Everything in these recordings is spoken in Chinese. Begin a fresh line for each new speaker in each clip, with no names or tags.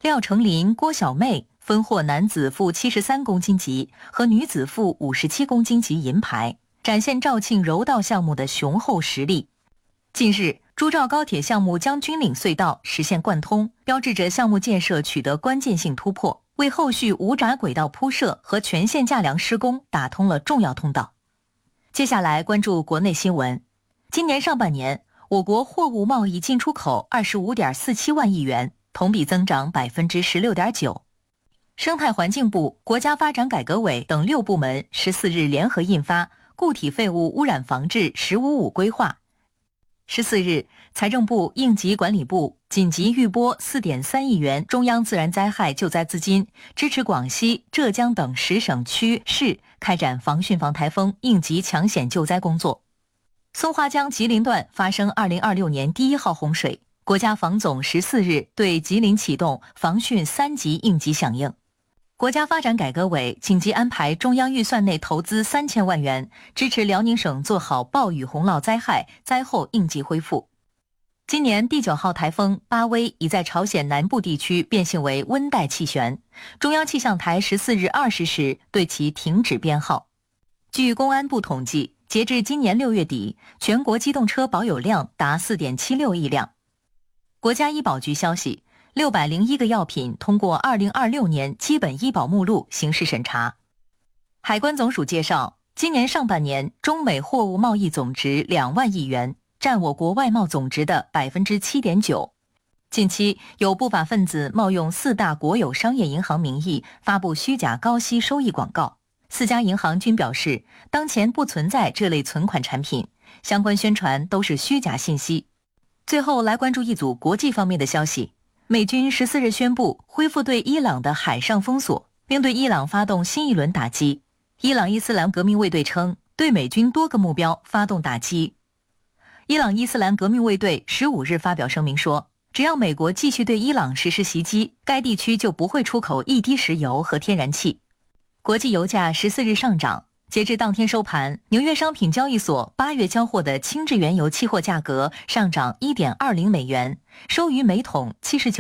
廖成林、郭小妹分获男子负73公斤级和女子负57公斤级银牌，展现肇庆柔道项目的雄厚实力。近日，株洲高铁项目将军岭隧道实现贯通，标志着项目建设取得关键性突破，为后续无闸轨道铺设和全线架梁施工打通了重要通道。接下来关注国内新闻。今年上半年，我国货物贸易进出口 25.47 万亿元，同比增长 16.9%。生态环境部、国家发展改革委等6部门14日联合印发《固体废物污染防治“15+5”规划》。14日，财政部、应急管理部紧急预拨 4.3 亿元中央自然灾害救灾资金，支持广西、浙江等10省区市开展防汛防台风应急抢险救灾工作。松花江吉林段发生2026年第1号洪水，国家防总14日对吉林启动防汛3级应急响应。国家发展改革委紧急安排中央预算内投资3000万元，支持辽宁省做好暴雨洪涝灾害灾后应急恢复。今年第9号台风巴威已在朝鲜南部地区变性为温带气旋，中央气象台14日20时对其停止编号。据公安部统计，截至今年6月底，全国机动车保有量达 4.76 亿辆。国家医保局消息，601个药品通过2026年基本医保目录形式审查。海关总署介绍，今年上半年中美货物贸易总值2万亿元，占我国外贸总值的 7.9%。近期有不法分子冒用4大国有商业银行名义发布虚假高息收益广告，4家银行均表示当前不存在这类存款产品，相关宣传都是虚假信息。最后来关注一组国际方面的消息。美军14日宣布恢复对伊朗的海上封锁，并对伊朗发动新一轮打击。伊朗伊斯兰革命卫队称，对美军多个目标发动打击。伊朗伊斯兰革命卫队15日发表声明说，只要美国继续对伊朗实施袭击，该地区就不会出口一滴石油和天然气。国际油价14日上涨，截至当天收盘，纽约商品交易所8月交货的轻质原油期货价格上涨 1.20 美元，收于每桶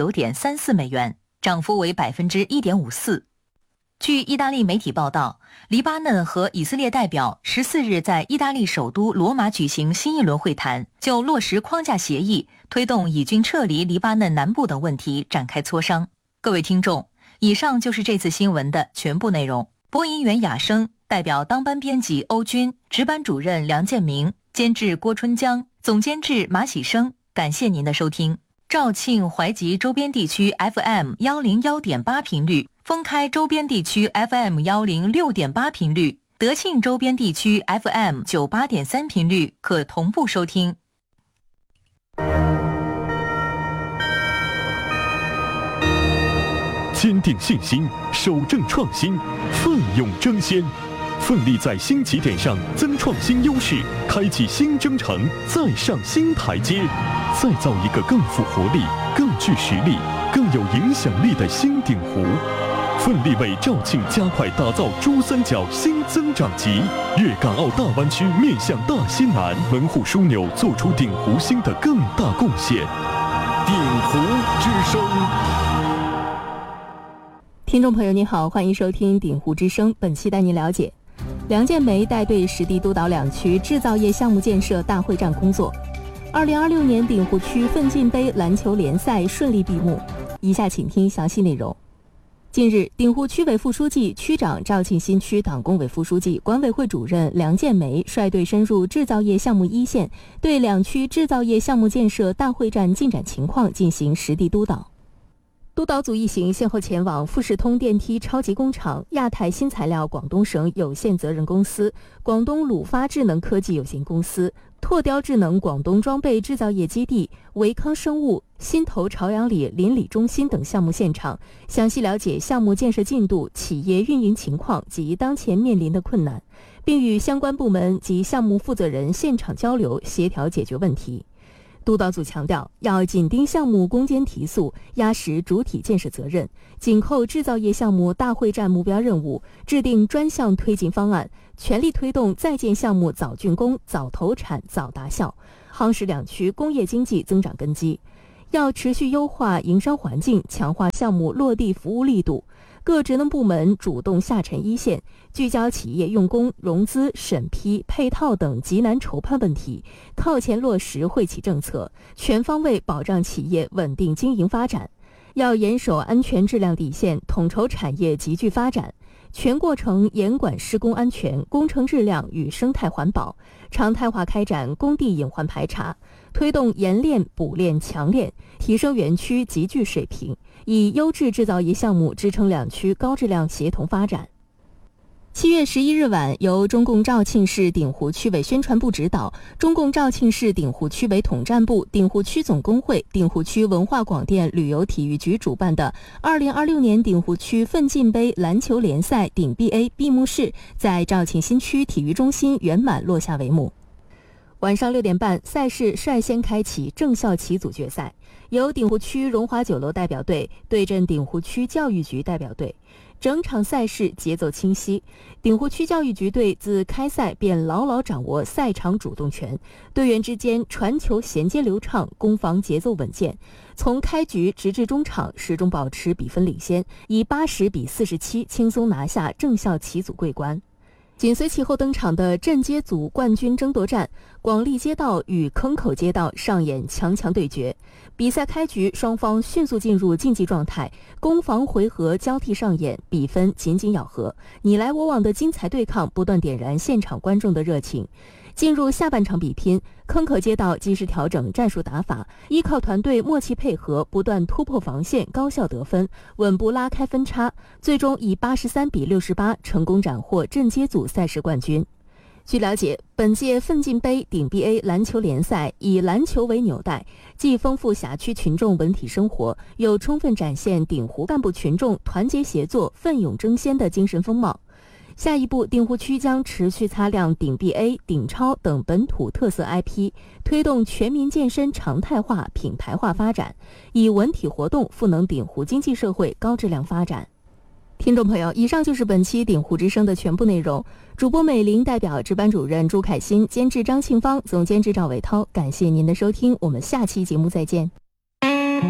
79.34 美元，涨幅为 1.54%。据意大利媒体报道，黎巴嫩和以色列代表14日在意大利首都罗马举行新一轮会谈，就落实框架协议、推动以军撤离黎巴嫩南部等问题展开磋商。各位听众，以上就是这次新闻的全部内容。播音员雅生，代表当班编辑欧军，值班主任梁建明，监制郭春江，总监制马喜生。感谢您的收听。肇庆、淮吉周边地区 FM 101.8频率，封开周边地区 FM 106.8频率，德庆周边地区 FM 98.3频率可同步收听。
坚定信心，守正创新，奋勇争先，奋力在新起点上增创新优势，开启新征程，再上新台阶，再造一个更富活力、更具实力、更有影响力的新鼎湖。奋力为肇庆加快打造珠三角新增长极，粤港澳大湾区面向大西南，门户枢纽做出鼎湖新的更大贡献。鼎湖之声。
听众朋友您好，欢迎收听鼎湖之声，本期带您了解梁建梅带队实地督导2区制造业项目建设大会战工作。2026年鼎湖区奋进杯篮球联赛顺利闭幕，以下请听详细内容。近日，鼎湖区委副书记、区长、肇庆新区党工委副书记、管委会主任梁建梅率队深入制造业项目一线，对2区制造业项目建设大会战进展情况进行实地督导。督导组一行先后前往富士通电梯超级工厂、亚太新材料广东省有限责任公司、广东鲁发智能科技有限公司、拓雕智能广东装备制造业基地、维康生物、新投朝阳里邻里中心等项目现场，详细了解项目建设进度、企业运营情况及当前面临的困难，并与相关部门及项目负责人现场交流，协调解决问题。督导组强调，要紧盯项目攻坚提速，压实主体建设责任，紧扣制造业项目大会战目标任务，制定专项推进方案，全力推动在建项目早竣工、早投产、早达效，夯实2区工业经济增长根基。 要持续优化营商环境，强化项目落地服务力度。各职能部门主动下沉一线，聚焦企业用工、融资、审批、配套等极难筹判问题，靠前落实惠企政策，全方位保障企业稳定经营发展。要严守安全质量底线，统筹产业集聚发展，全过程严管施工安全、工程质量与生态环保，常态化开展工地隐患排查，推动研炼、补炼、强炼，提升园区集聚水平，以优质制造业项目支撑两区高质量协同发展。7月11日晚，由中共肇庆市鼎湖区委宣传部指导，中共肇庆市鼎湖区委统战部、鼎湖区总工会、鼎湖区文化广电旅游体育局主办的2026年鼎湖区奋进杯篮球联赛鼎 BA 闭幕式在肇庆新区体育中心圆满落下帷幕。晚上6点半，赛事率先开启正校旗组决赛，由鼎湖区荣华酒楼代表队对阵鼎湖区教育局代表队。整场赛事节奏清晰，鼎湖区教育局队自开赛便牢牢掌握赛场主动权，队员之间传球衔接流畅，攻防节奏稳健，从开局直至中场始终保持比分领先，以80-47轻松拿下正校旗组桂冠。紧随其后登场的镇街组冠军争夺战，广利街道与坑口街道上演强对决。比赛开局，双方迅速进入竞技状态，攻防回合交替上演，比分紧咬合，你来我往的精彩对抗不断点燃现场观众的热情。进入下半场比拼，坑口街道及时调整战术打法，依靠团队默契配合，不断突破防线，高效得分，稳步拉开分差，最终以83-68成功斩获镇街组赛事冠军。据了解，本届奋进杯鼎 BA 篮球联赛以篮球为纽带，既丰富辖区群众文体生活，又充分展现鼎湖干部群众团结协作、奋勇争先的精神风貌。下一步，鼎湖区将持续擦亮鼎 BA、鼎超等本土特色 IP， 推动全民健身常态化、品牌化发展，以文体活动赋能鼎湖经济社会高质量发展。听众朋友，以上就是本期鼎湖之声的全部内容。主播美玲代表值班主任朱凯欣，监制张庆芳，总监制赵伟涛，感谢您的收听，我们下期节目再见。